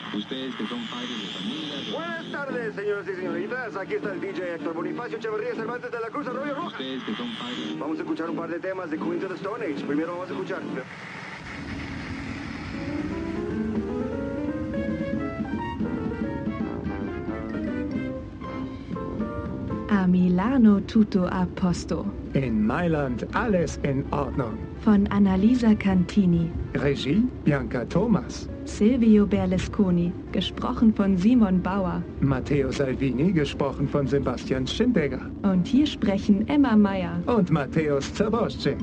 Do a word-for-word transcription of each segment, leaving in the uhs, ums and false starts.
Buenas tardes, señoras y señoritas. Aquí está el D J Héctor Bonifacio Echeverría Cervantes de la Cruz Arroyo Roja. Vamos a escuchar un par de temas de Queens of the Stone Age. Primero vamos a escuchar... A Milano tutto a posto. In Mailand alles in Ordnung. Von Annalisa Cantini. Regie Bianca Thomas. Silvio Berlusconi, gesprochen von Simon Bauer. Matteo Salvini, gesprochen von Sebastian Schindegger. Und hier sprechen Emma Meyer. Und Matthäus Zaborszczyk.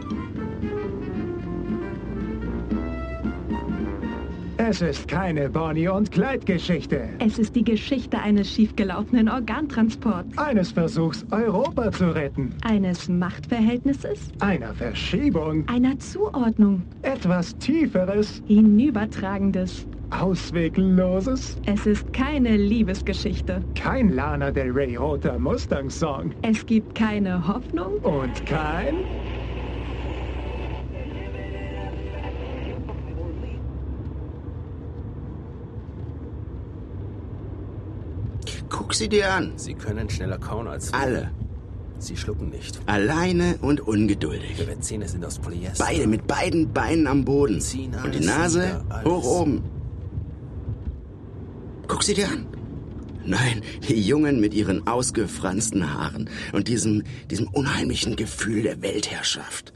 Es ist keine Bonnie- und Clyde-Geschichte. Es ist die Geschichte eines schiefgelaufenen Organtransports. Eines Versuchs, Europa zu retten. Eines Machtverhältnisses. Einer Verschiebung. Einer Zuordnung. Etwas Tieferes. Hinübertragendes. Auswegloses. Es ist keine Liebesgeschichte. Kein Lana Del Rey roter Mustang-Song. Es gibt keine Hoffnung. Und kein... Guck sie dir an. Sie können schneller kauen als wir. Alle. Sie schlucken nicht. Alleine und ungeduldig. Ihre Zähne sind aus Polyester. Beide mit beiden Beinen am Boden. Ziehen Und die alles Nase nieder, hoch oben. Guck sie dir an. Nein, die Jungen mit ihren ausgefransten Haaren und diesem, diesem unheimlichen Gefühl der Weltherrschaft.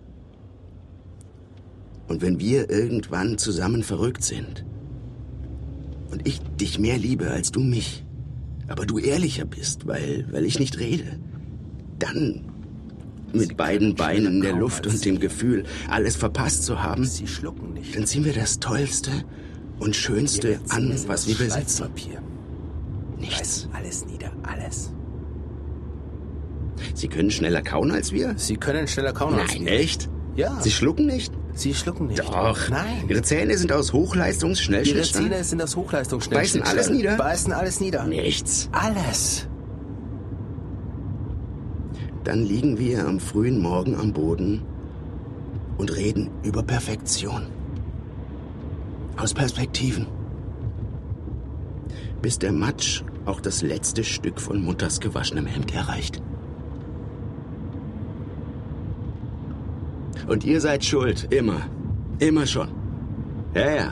Und wenn wir irgendwann zusammen verrückt sind und ich dich mehr liebe als du mich, aber du ehrlicher bist, weil, weil ich nicht rede, dann mit beiden Beinen in der Luft und dem Gefühl, alles verpasst zu haben, Sie schlucken nicht. dann ziehen wir das Tollste und Schönste an, was wir besitzen. Nichts. Alles nieder, alles. Sie können schneller kauen als wir? Sie können schneller kauen als Nein, wir. echt? Ja. Sie schlucken nicht? Sie schlucken nicht. Doch. Nein. Ihre Zähne sind aus Ihre Hochleistungsschnellschnittstahl? Zähne sind aus Hochleistungsschnellschnittstahl. Beißen alles nieder? Beißen alles nieder. Nichts. Alles. Dann liegen wir am frühen Morgen am Boden und reden über Perfektion. Aus Perspektiven. Bis der Matsch auch das letzte Stück von Mutters gewaschenem Hemd erreicht. Und ihr seid schuld, immer. Immer schon. Ja, ja.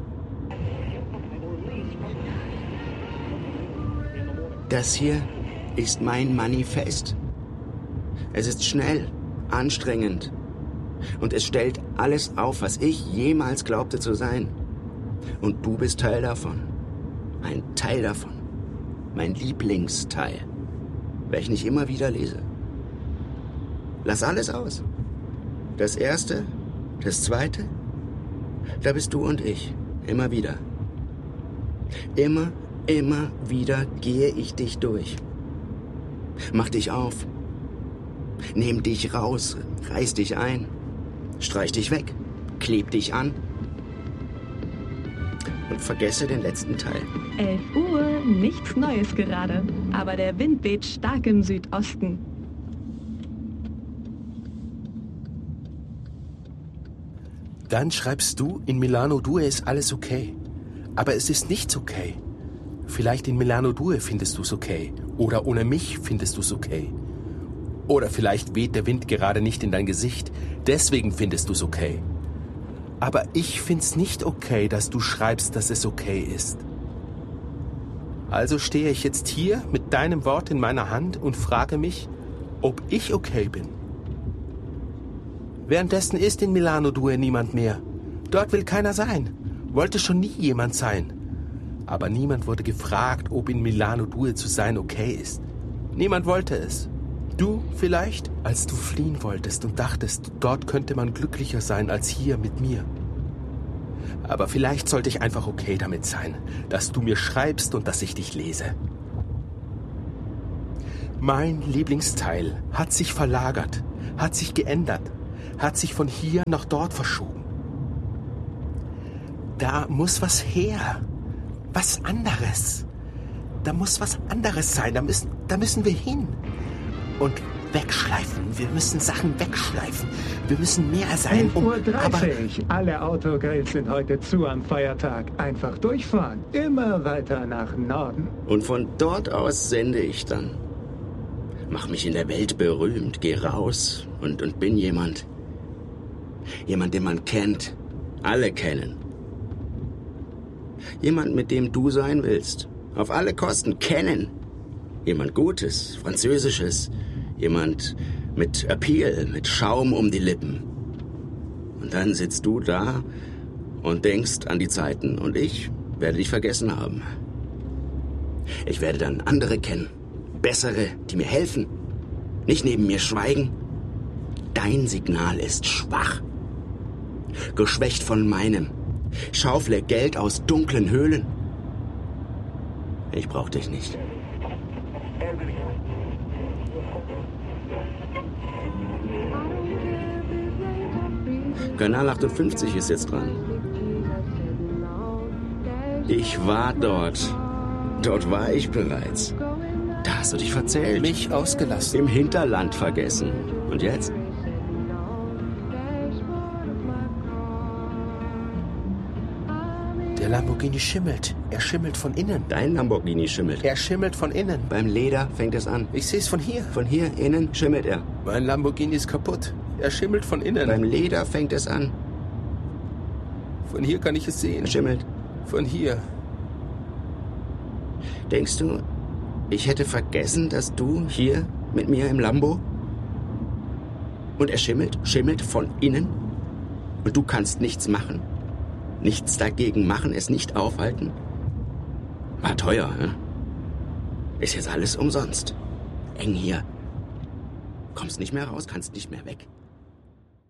Das hier ist mein Manifest. Es ist schnell, anstrengend. Und es stellt alles auf, was ich jemals glaubte zu sein. Und du bist Teil davon. Ein Teil davon. Mein Lieblingsteil. Welchen ich immer wieder lese. Lass alles aus. Das Erste, das Zweite, da bist du und ich. Immer wieder. Immer, immer wieder gehe ich dich durch. Mach dich auf. Nehm dich raus, reiß dich ein. Streich dich weg, kleb dich an. Und vergesse den letzten Teil. elf Uhr, nichts Neues gerade. Aber der Wind weht stark im Südosten. Dann schreibst du, in Milano Due ist alles okay. Aber es ist nichts okay. Vielleicht in Milano Due findest du es okay. Oder ohne mich findest du es okay. Oder vielleicht weht der Wind gerade nicht in dein Gesicht. Deswegen findest du es okay. Aber ich find's nicht okay, dass du schreibst, dass es okay ist. Also stehe ich jetzt hier mit deinem Wort in meiner Hand und frage mich, ob ich okay bin. Währenddessen ist in Milano Due niemand mehr. Dort will keiner sein. Wollte schon nie jemand sein. Aber niemand wurde gefragt, ob in Milano Due zu sein okay ist. Niemand wollte es. Du vielleicht, als du fliehen wolltest und dachtest, dort könnte man glücklicher sein als hier mit mir. Aber vielleicht sollte ich einfach okay damit sein, dass du mir schreibst und dass ich dich lese. Mein Lieblingsteil hat sich verlagert, hat sich geändert, hat sich von hier nach dort verschoben. Da muss was her, was anderes. Da muss was anderes sein, da müssen, da müssen wir hin. Und Wegschleifen. Wir müssen Sachen wegschleifen. Wir müssen mehr sein, elf um... Uhr Aber dreißig. Alle Autogrills sind heute zu am Feiertag. Einfach durchfahren. Immer weiter nach Norden. Und von dort aus sende ich dann. Mach mich in der Welt berühmt, geh raus und, und bin jemand. Jemand, den man kennt. Alle kennen. Jemand, mit dem du sein willst. Auf alle Kosten kennen. Jemand Gutes, Französisches. Jemand mit Appeal, mit Schaum um die Lippen. Und dann sitzt du da und denkst an die Zeiten und ich werde dich vergessen haben. Ich werde dann andere kennen. Bessere, die mir helfen. Nicht neben mir schweigen. Dein Signal ist schwach. Geschwächt von meinem. Schaufle Geld aus dunklen Höhlen. Ich brauch dich nicht. Kanal achtundfünfzig ist jetzt dran. Ich war dort. Dort war ich bereits. Da hast du dich verzählt. mich ausgelassen. Im Hinterland vergessen. Und jetzt? Der Lamborghini schimmelt. Er schimmelt von innen. Dein Lamborghini schimmelt. Er schimmelt von innen. Beim Leder fängt es an. Ich sehe es von hier. Von hier innen schimmelt er. Mein Lamborghini ist kaputt. Er schimmelt von innen. Beim Leder fängt es an. Von hier kann ich es sehen. Er schimmelt. Von hier. Denkst du, ich hätte vergessen, dass du hier mit mir im Lambo? Und er schimmelt, schimmelt von innen? Und du kannst nichts machen? Nichts dagegen machen, es nicht aufhalten? War teuer, ne? Ist jetzt alles umsonst. Eng hier. Kommst nicht mehr raus, kannst nicht mehr weg.